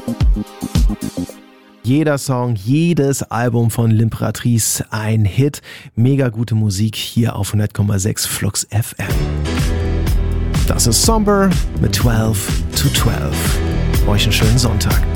Jeder Song, jedes Album von L'Impératrice ein Hit. Mega gute Musik hier auf 100,6 Flux FM. Das ist Somber mit 12 to 12. Euch einen schönen Sonntag.